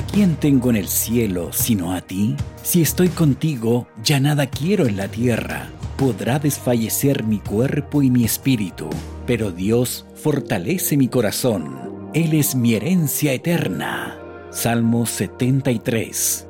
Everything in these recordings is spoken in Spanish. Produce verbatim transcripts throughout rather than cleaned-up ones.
quién tengo en el cielo sino a ti? Si estoy contigo, ya nada quiero en la tierra. Podrá desfallecer mi cuerpo y mi espíritu, pero Dios fortalece mi corazón. Él es mi herencia eterna. Salmo setenta y tres.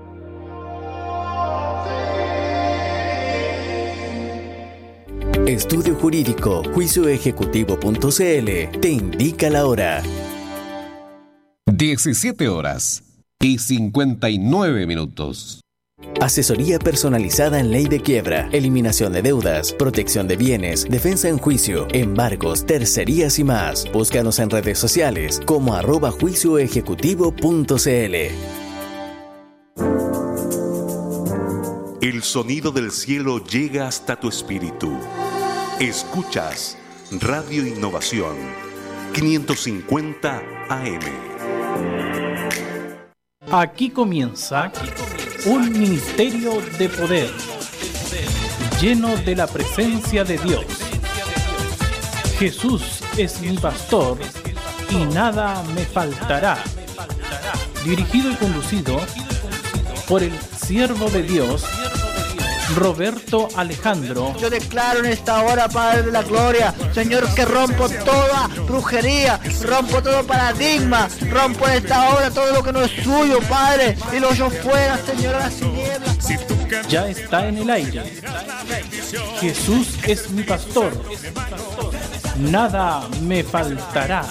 Estudio Jurídico, juicio ejecutivo punto c l te indica la hora. diecisiete horas y cincuenta y nueve minutos. Asesoría personalizada en ley de quiebra, eliminación de deudas, protección de bienes, defensa en juicio, embargos, tercerías y más. Búscanos en redes sociales como arroba juicio ejecutivo punto c l. El sonido del cielo llega hasta tu espíritu. Escuchas Radio Innovación quinientos cincuenta A M. Aquí comienza un ministerio de poder, lleno de la presencia de Dios. Jesús es mi pastor y nada me faltará. Dirigido y conducido por el siervo de Dios, Roberto Alejandro. Yo declaro en esta hora, Padre de la Gloria, Señor, que rompo toda brujería, rompo todo paradigma, rompo en esta hora todo lo que no es suyo, Padre, y lo echo fuera, Señor, a las tinieblas. Ya está en el aire. Jesús es mi pastor. Nada me faltará.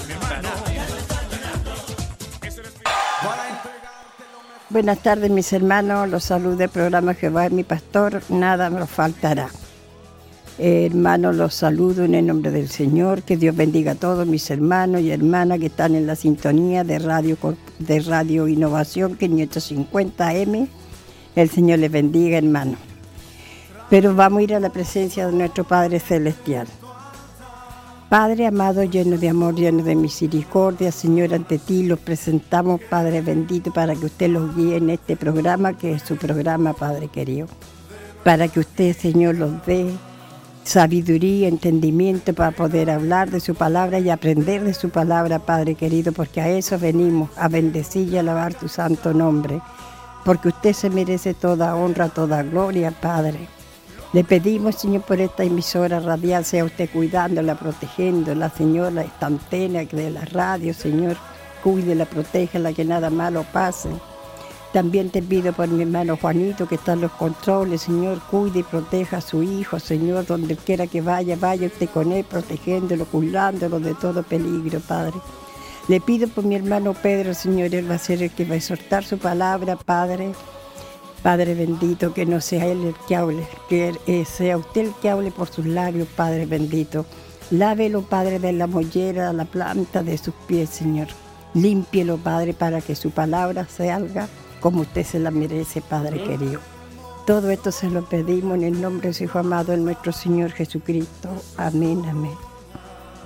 Buenas tardes, mis hermanos. Los saludos del programa Jehová es mi pastor. Nada me faltará. Eh, hermanos, los saludo en el nombre del Señor. Que Dios bendiga a todos mis hermanos y hermanas que están en la sintonía de Radio, de Radio Innovación quinientos cincuenta A M. El Señor les bendiga, hermanos. Pero vamos a ir a la presencia de nuestro Padre Celestial. Padre amado, lleno de amor, lleno de misericordia, Señor, ante ti los presentamos, Padre bendito, para que usted los guíe en este programa, que es su programa, Padre querido. Para que usted, Señor, los dé sabiduría, entendimiento para poder hablar de su palabra y aprender de su palabra, Padre querido, porque a eso venimos, a bendecir y alabar tu santo nombre. Porque usted se merece toda honra, toda gloria, Padre. Le pedimos, Señor, por esta emisora radial, sea usted cuidándola, protegiéndola, Señor, esta antena de la radio, Señor, cuídela, protéjala, que nada malo pase. También te pido por mi hermano Juanito, que está en los controles, Señor, cuide y proteja a su hijo, Señor, donde quiera que vaya, vaya usted con él, protegiéndolo, cuidándolo de todo peligro, Padre. Le pido por mi hermano Pedro, Señor, él va a ser el que va a exhortar su palabra, Padre. Padre bendito, que no sea él el que hable, que sea usted el que hable por sus labios, Padre bendito. Lávelo, Padre, de la mollera a la planta de sus pies, Señor. Límpielo, Padre, para que su palabra salga como usted se la merece, Padre querido. Todo esto se lo pedimos en el nombre de su Hijo amado, en nuestro Señor Jesucristo. Amén, amén.